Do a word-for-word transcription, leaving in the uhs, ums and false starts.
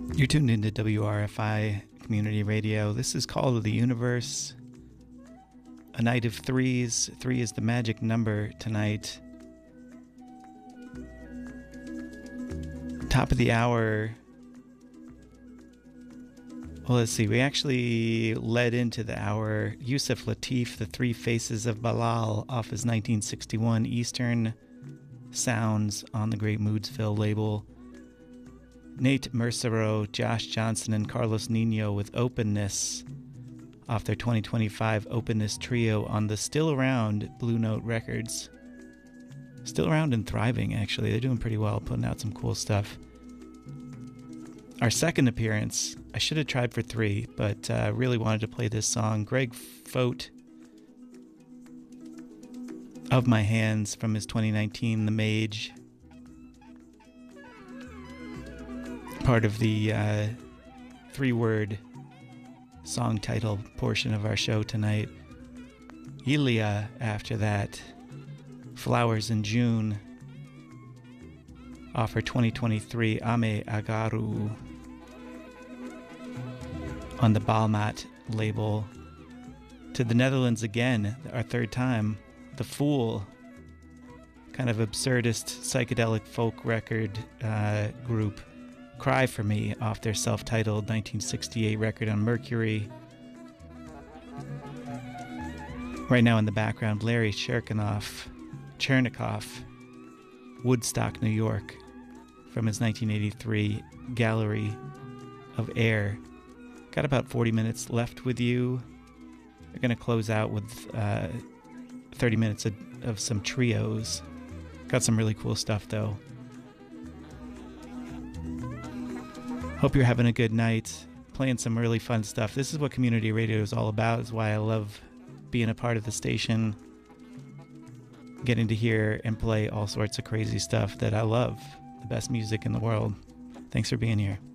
You're tuned into W R F I Community Radio. This is Call to the Universe. A night of threes. Three is the magic number tonight. Top of the hour. Well, let's see. We actually led into the hour Yusef Lateef, The Three Faces of Balal, off his nineteen sixty-one Eastern Sounds on the Great Moodsville label. Nate Mercero, Josh Johnson, and Carlos Nino with Openness off their twenty twenty-five Openness Trio on the still around Blue Note Records. Still around and thriving, actually. They're doing pretty well, putting out some cool stuff. Our second appearance, I should have tried for three, but uh, really wanted to play this song. Greg Fote, Of My Hands, from his twenty nineteen The Mage. Part of the uh, three-word song title portion of our show tonight. Ilia after that. Flowers in June. Off her twenty twenty-three Ame Agaru on the Balmat label. To the Netherlands again, our third time. The Fool, kind of absurdist psychedelic folk record uh, group. Cry for Me off their self-titled nineteen sixty-eight record on Mercury. Right now in the background, Larry Cherkanoff, Chernikoff, Woodstock, New York, from his nineteen eighty-three Gallery of Air. Got about forty minutes left with you. We're going to close out with uh, thirty minutes of, of some trios. Got some really cool stuff, though. Hope you're having a good night, playing some really fun stuff. This is what community radio is all about. It's why I love being a part of the station, getting to hear and play all sorts of crazy stuff that I love. The best music in the world. Thanks for being here.